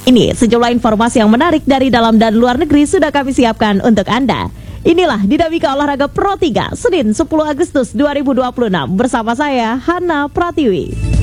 Ini sejumlah informasi yang menarik dari dalam dan luar negeri sudah kami siapkan untuk Anda. Inilah Dinamika Olahraga Pro 3 Senin 10 Agustus 2026 bersama saya Hana Pratiwi.